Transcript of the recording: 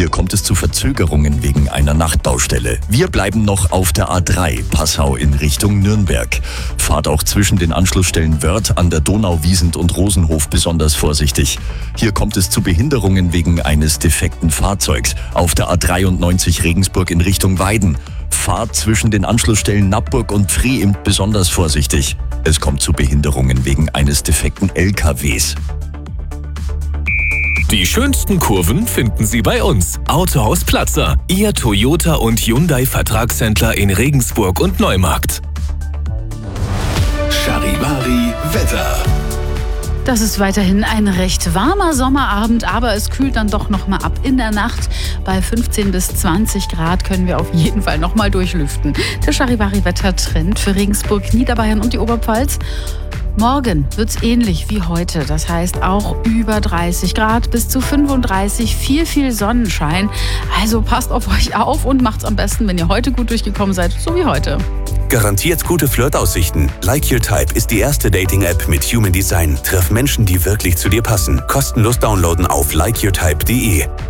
Hier kommt es zu Verzögerungen wegen einer Nachtbaustelle. Wir bleiben noch auf der A3, Passau in Richtung Nürnberg. Fahrt auch zwischen den Anschlussstellen Wörth an der Donau, Wiesent und Rosenhof besonders vorsichtig. Hier kommt es zu Behinderungen wegen eines defekten Fahrzeugs. Auf der A93 Regensburg in Richtung Weiden. Fahrt zwischen den Anschlussstellen Nappburg und Pfriimt besonders vorsichtig. Es kommt zu Behinderungen wegen eines defekten LKWs. Die schönsten Kurven finden Sie bei uns. Autohaus Platzer, Ihr Toyota und Hyundai Vertragshändler in Regensburg und Neumarkt. Charivari Wetter. Das ist weiterhin ein recht warmer Sommerabend, aber es kühlt dann doch noch mal ab. In der Nacht bei 15 bis 20 Grad können wir auf jeden Fall noch mal durchlüften. Der Charivari-Wettertrend für Regensburg, Niederbayern und die Oberpfalz. Morgen wird's ähnlich wie heute. Das heißt auch über 30 Grad bis zu 35, viel Sonnenschein. Also passt auf euch auf und macht's am besten, wenn ihr heute gut durchgekommen seid, so wie heute. Garantiert gute Flirtaussichten. Like Your Type ist die erste Dating-App mit Human Design. Triff Menschen, die wirklich zu dir passen. Kostenlos downloaden auf likeyourtype.de.